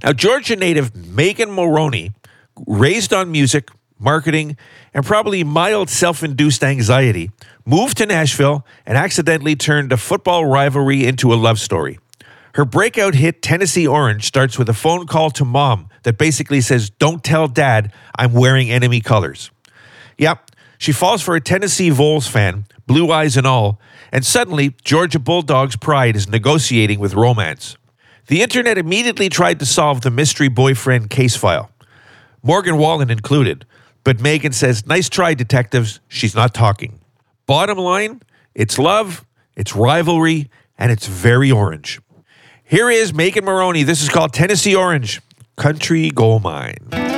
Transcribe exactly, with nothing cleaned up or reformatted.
Now, Georgia native Megan Mulroney, raised on music, marketing, and probably mild self-induced anxiety, moved to Nashville and accidentally turned a football rivalry into a love story. Her breakout hit, Tennessee Orange, starts with a phone call to mom that basically says, "Don't tell dad I'm wearing enemy colors." Yep, she falls for a Tennessee Vols fan, blue eyes and all, and suddenly Georgia Bulldogs pride is negotiating with romance. The internet immediately tried to solve the mystery boyfriend case file, Morgan Wallen included, but Megan says, "Nice try, detectives, she's not talking." Bottom line, it's love, it's rivalry, and it's very orange. Here is Megan Mulroney. This is called Tennessee Orange, Country Gold Mine.